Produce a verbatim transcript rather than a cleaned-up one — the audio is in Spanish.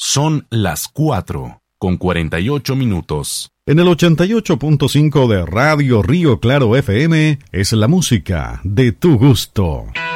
Son las cuatro con cuarenta y ocho minutos. En el ochenta y ocho punto cinco de Radio Río Claro F M es la música de tu gusto.